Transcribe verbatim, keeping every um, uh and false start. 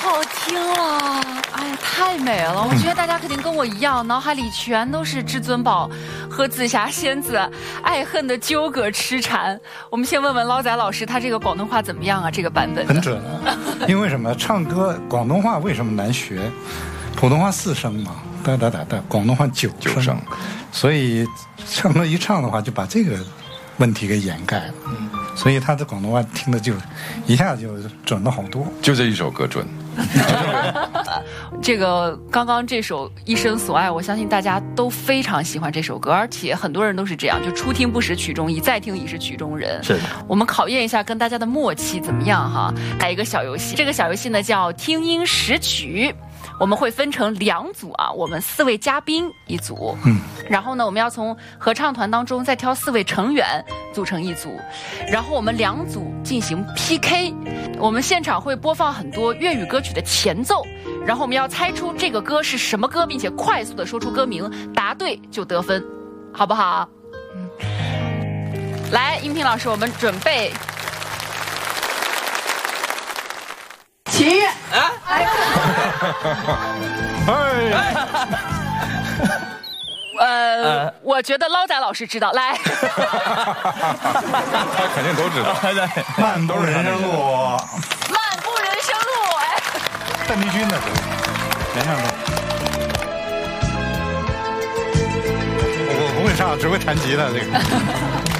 好听了，哎呀，太美了！我觉得大家肯定跟我一样，脑海里全都是至尊宝和紫霞仙子爱恨的纠葛痴缠。我们先问问捞仔老师，他这个广东话怎么样啊？这个版本很准啊！因为什么？唱歌广东话为什么难学？普通话四声嘛，哒哒哒哒，广东话九声，九声所以唱歌一唱的话，就把这个问题给掩盖了。嗯，所以他的广东话听的就一下就准了好多。 就这一首歌准。 这个刚刚这首《一生所爱》，我相信大家都非常喜欢这首歌，而且很多人都是这样，就初听不识曲中意，再听已是曲中人。 是的， 我们考验一下跟大家的默契怎么样哈？来一个小游戏，这个小游戏呢叫听音识曲。我们会分成两组啊，我们四位嘉宾一组，嗯，然后呢，我们要从合唱团当中再挑四位成员组成一组，然后我们两组进行 P K。我们现场会播放很多粤语歌曲的前奏，然后我们要猜出这个歌是什么歌，并且快速的说出歌名，答对就得分，好不好？嗯，来，音频老师，我们准备。起乐啊！哎，哎，呃，我觉得捞仔老师知道，来， 他肯定都知道。 漫步人生路， 漫步人生路，哎， 邓丽君的歌，没唱过。我我不会唱，只会弹吉他这个。